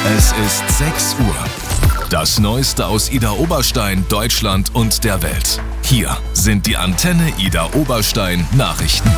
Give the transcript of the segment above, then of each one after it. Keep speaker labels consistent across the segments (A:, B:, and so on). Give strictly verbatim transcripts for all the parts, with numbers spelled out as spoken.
A: Es ist sechs Uhr. Das Neueste aus Ida Oberstein, Deutschland und der Welt. Hier sind die Antenne Ida Oberstein Nachrichten.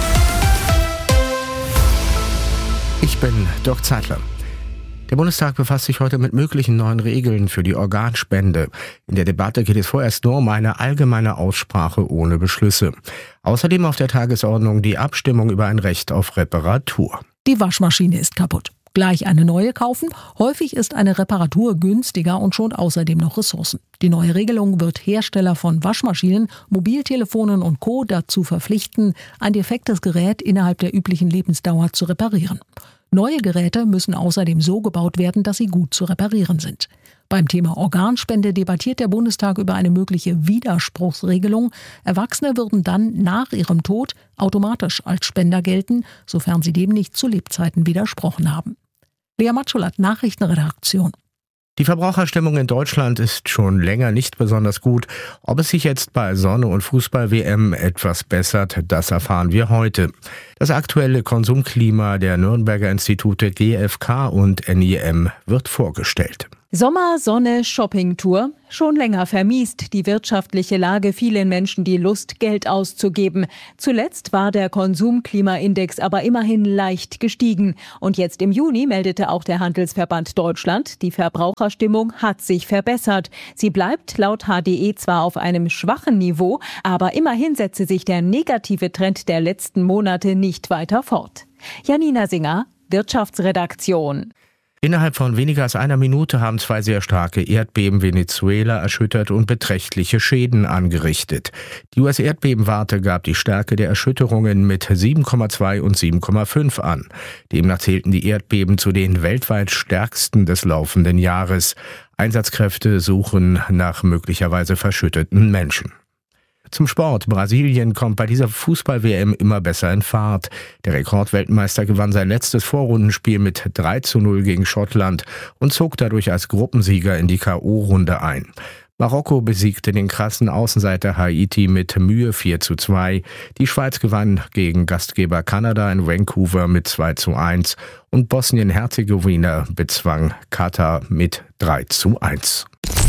B: Ich bin Dirk Zeitler. Der Bundestag befasst sich heute mit möglichen neuen Regeln für die Organspende. In der Debatte geht es vorerst nur um eine allgemeine Aussprache ohne Beschlüsse. Außerdem auf der Tagesordnung die Abstimmung über ein Recht auf Reparatur.
C: Die Waschmaschine ist kaputt. Gleich eine neue kaufen? Häufig ist eine Reparatur günstiger und schont außerdem noch Ressourcen. Die neue Regelung wird Hersteller von Waschmaschinen, Mobiltelefonen und Co. dazu verpflichten, ein defektes Gerät innerhalb der üblichen Lebensdauer zu reparieren. Neue Geräte müssen außerdem so gebaut werden, dass sie gut zu reparieren sind. Beim Thema Organspende debattiert der Bundestag über eine mögliche Widerspruchsregelung. Erwachsene würden dann nach ihrem Tod automatisch als Spender gelten, sofern sie dem nicht zu Lebzeiten widersprochen haben. Lea Matschulat, Nachrichtenredaktion.
B: Die Verbraucherstimmung in Deutschland ist schon länger nicht besonders gut. Ob es sich jetzt bei Sonne- und Fußball-W M etwas bessert, das erfahren wir heute. Das aktuelle Konsumklima der Nürnberger Institute G F K und N I M wird vorgestellt.
D: Sommer, Sonne, Shoppingtour. Schon länger vermiest die wirtschaftliche Lage vielen Menschen die Lust, Geld auszugeben. Zuletzt war der Konsumklimaindex aber immerhin leicht gestiegen. Und jetzt im Juni meldete auch der Handelsverband Deutschland, die Verbraucherstimmung hat sich verbessert. Sie bleibt laut H D E zwar auf einem schwachen Niveau, aber immerhin setze sich der negative Trend der letzten Monate nicht weiter fort. Janina Singer, Wirtschaftsredaktion.
B: Innerhalb von weniger als einer Minute haben zwei sehr starke Erdbeben Venezuela erschüttert und beträchtliche Schäden angerichtet. Die U S-Erdbebenwarte gab die Stärke der Erschütterungen mit sieben Komma zwei und sieben Komma fünf an. Demnach zählten die Erdbeben zu den weltweit stärksten des laufenden Jahres. Einsatzkräfte suchen nach möglicherweise verschütteten Menschen. Zum Sport. Brasilien kommt bei dieser Fußball-W M immer besser in Fahrt. Der Rekordweltmeister gewann sein letztes Vorrundenspiel mit drei zu null gegen Schottland und zog dadurch als Gruppensieger in die K O-Runde ein. Marokko besiegte den krassen Außenseiter Haiti mit Mühe vier zu zwei. Die Schweiz gewann gegen Gastgeber Kanada in Vancouver mit zwei zu eins und Bosnien-Herzegowina bezwang Katar mit drei zu eins.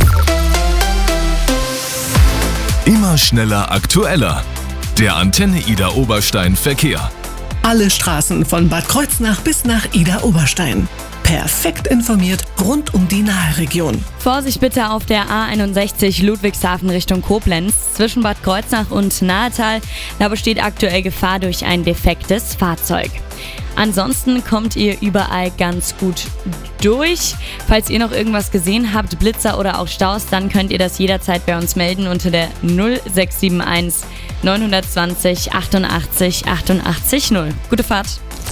A: Immer schneller, aktueller. Der Antenne Ida Oberstein Verkehr.
E: Alle Straßen von Bad Kreuznach bis nach Ida Oberstein. Perfekt informiert rund um die Naheregion.
F: Vorsicht bitte auf der A einundsechzig Ludwigshafen Richtung Koblenz. Zwischen Bad Kreuznach und Nahetal, da besteht aktuell Gefahr durch ein defektes Fahrzeug. Ansonsten kommt ihr überall ganz gut durch. Falls ihr noch irgendwas gesehen habt, Blitzer oder auch Staus, dann könnt ihr das jederzeit bei uns melden unter der null sechs sieben eins neun zwei null achtundachtzig achtundachtzig null. Gute Fahrt!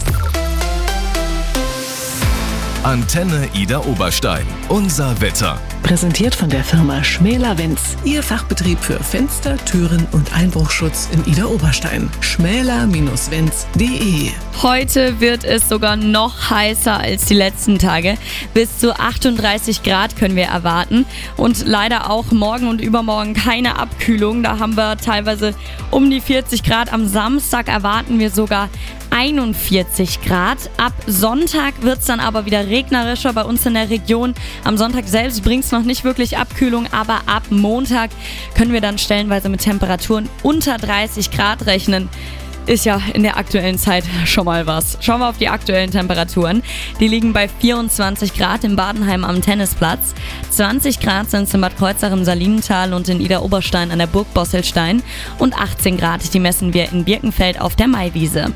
A: Antenne Ida Oberstein. Unser Wetter.
E: Präsentiert von der Firma Schmäler-Wenz. Ihr Fachbetrieb für Fenster, Türen und Einbruchschutz in Ida Oberstein. schmäler Bindestrich wenz punkt de.
F: Heute wird es sogar noch heißer als die letzten Tage. Bis zu achtunddreißig Grad können wir erwarten. Und leider auch morgen und übermorgen keine Abkühlung. Da haben wir teilweise um die vierzig Grad. Am Samstag erwarten wir sogar einundvierzig Grad. Ab Sonntag wird es dann aber wieder regnerischer bei uns in der Region. Am Sonntag selbst bringt es noch nicht wirklich Abkühlung, aber ab Montag können wir dann stellenweise mit Temperaturen unter dreißig Grad rechnen. Ist ja in der aktuellen Zeit schon mal was. Schauen wir auf die aktuellen Temperaturen. Die liegen bei vierundzwanzig Grad in Badenheim am Tennisplatz. zwanzig Grad sind es in Bad Kreuznach im Salinental und in Ida Oberstein an der Burg Bosselstein. Und achtzehn Grad, die messen wir in Birkenfeld auf der Maiwiese.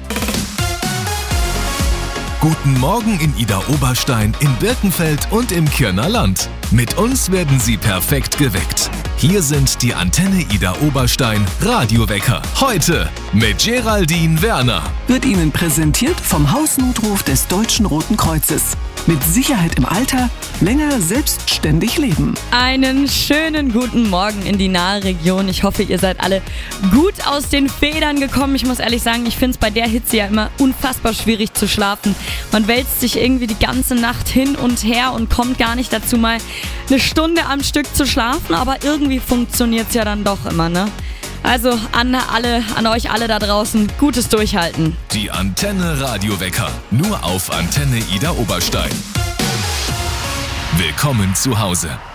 A: Guten Morgen in Ida Oberstein, in Birkenfeld und im Kirner Land. Mit uns werden Sie perfekt geweckt. Hier sind die Antenne Ida Oberstein Radiowecker. Heute mit Geraldine Werner.
E: Wird Ihnen präsentiert vom Hausnotruf des Deutschen Roten Kreuzes. Mit Sicherheit im Alter, länger selbstständig leben.
F: Einen schönen guten Morgen in die nahe Region. Ich hoffe, ihr seid alle gut aus den Federn gekommen. Ich muss ehrlich sagen, ich finde es bei der Hitze ja immer unfassbar schwierig zu schlafen. Man wälzt sich irgendwie die ganze Nacht hin und her und kommt gar nicht dazu, mal eine Stunde am Stück zu schlafen. Aber irgendwie funktioniert es ja dann doch immer, ne? Also an alle, an euch alle da draußen, gutes Durchhalten.
A: Die Antenne Radiowecker, nur auf Antenne Ida Oberstein. Willkommen zu Hause.